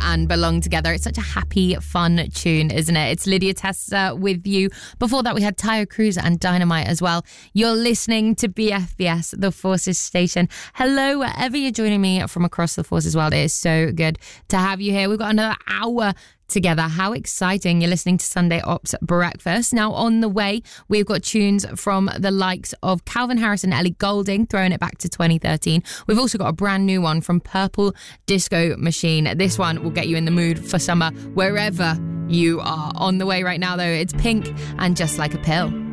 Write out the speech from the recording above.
and Belong Together. It's such a happy, fun tune, isn't it? It's Lydia Testa with you. Before that, we had Tayo Cruz and Dynamite as well. You're listening to BFBS, the Forces station. Hello, wherever you're joining me from across the Forces world. It is so good to have you here. We've got another hour together. How exciting. You're listening to Sunday Ops Breakfast. Now on the way, we've got tunes from the likes of Calvin Harris and Ellie Goulding, throwing it back to 2013. We've also got a brand new one from Purple Disco Machine. This one will get you in the mood for summer wherever you are. On the way right now though, it's Pink and Just Like a Pill.